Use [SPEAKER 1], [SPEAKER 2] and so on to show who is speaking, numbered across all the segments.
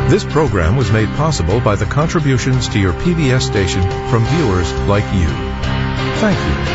[SPEAKER 1] This program was made possible by the contributions to your PBS station from viewers like you. Thank you.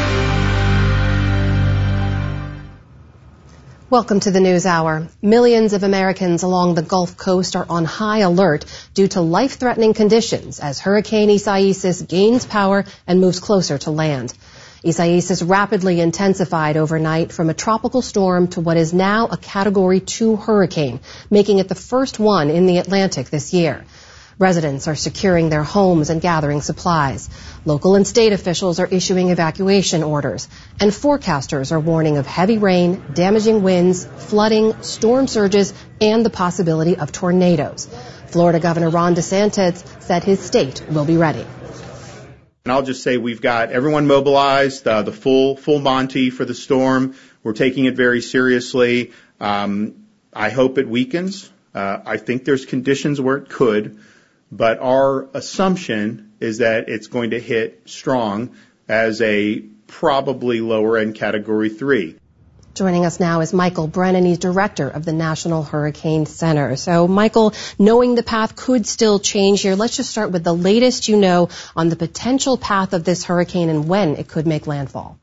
[SPEAKER 2] Welcome to the News Hour. Millions of Americans along the Gulf Coast are on high alert due to life-threatening conditions as Hurricane Isaias gains power and moves closer to land. Isaias rapidly intensified overnight from a tropical storm to what is now a Category 2 hurricane, making it the first one in the Atlantic this year. Residents are securing their homes and gathering supplies. Local and state officials are issuing evacuation orders, and forecasters are warning of heavy rain, damaging winds, flooding, storm surges, and the possibility of tornadoes. Florida Governor Ron DeSantis said his state will be ready.
[SPEAKER 3] And I'll just say we've got everyone mobilized, the full Monty for the storm. We're taking it very seriously. I hope it weakens. I think there's conditions where it could. But our assumption is that it's going to hit strong as a probably lower-end Category 3.
[SPEAKER 2] Joining us now is Michael Brennan. He's director of the National Hurricane Center. So, Michael, knowing the path could still change here, let's just start with the latest you know on the potential path of this hurricane and when it could make landfall.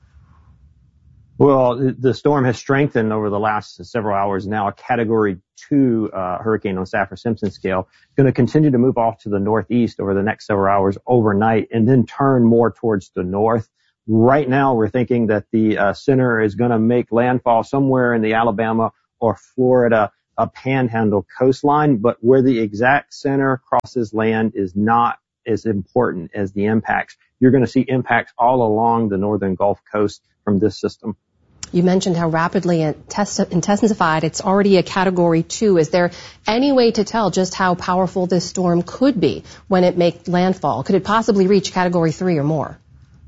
[SPEAKER 4] Well, the storm has strengthened over the last several hours. Now a Category 2 hurricane on Saffir-Simpson scale. Going to continue to move off to the northeast over the next several hours overnight and then turn more towards the north. Right now, we're thinking that the center is going to make landfall somewhere in the Alabama or Florida panhandle coastline, but where the exact center crosses land is not as important as the impacts. You're going to see impacts all along the northern Gulf Coast from this system.
[SPEAKER 2] You mentioned how rapidly intensified. It's already a Category 2. Is there any way to tell just how powerful this storm could be when it makes landfall? Could it possibly reach Category 3 or more?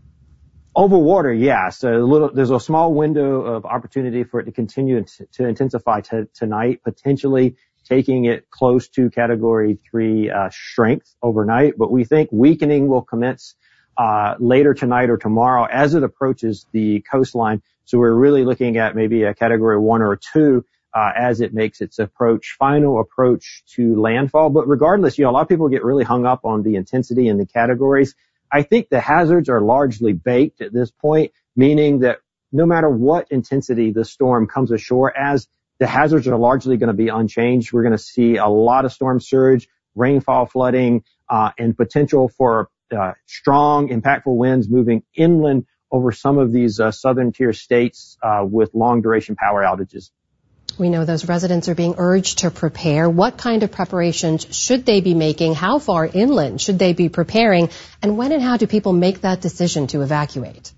[SPEAKER 4] Over water, yes. There's a small window of opportunity for it to continue to intensify tonight, potentially taking it close to Category 3 strength overnight. But we think weakening will commence later tonight or tomorrow as it approaches the coastline. So we're really looking at maybe a Category 1 or 2 as it makes its final approach to landfall. But regardless, a lot of people get really hung up on the intensity and the categories. I think the hazards are largely baked at this point, meaning that no matter what intensity the storm comes ashore as, the hazards are largely going to be unchanged. We're going to see a lot of storm surge, rainfall, flooding, and potential for strong, impactful winds moving inland over some of these southern tier states with long-duration power outages.
[SPEAKER 2] We know those residents are being urged to prepare. What kind of preparations should they be making? How far inland should they be preparing? And when and how do people make that decision to evacuate?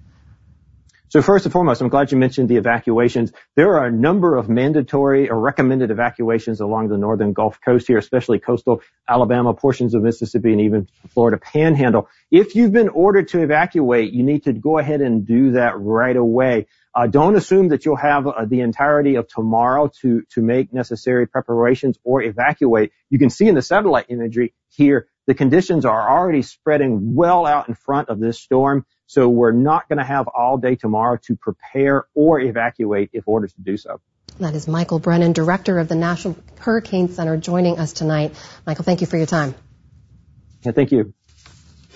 [SPEAKER 4] So first and foremost, I'm glad you mentioned the evacuations. There are a number of mandatory or recommended evacuations along the northern Gulf Coast here, especially coastal Alabama, portions of Mississippi, and even Florida Panhandle. If you've been ordered to evacuate, you need to go ahead and do that right away. Don't assume that you'll have the entirety of tomorrow to make necessary preparations or evacuate. You can see in the satellite imagery here, the conditions are already spreading well out in front of this storm. So we're not going to have all day tomorrow to prepare or evacuate if ordered to do so.
[SPEAKER 2] That is Michael Brennan, director of the National Hurricane Center, joining us tonight. Michael, thank you for your time.
[SPEAKER 4] Yeah, thank you.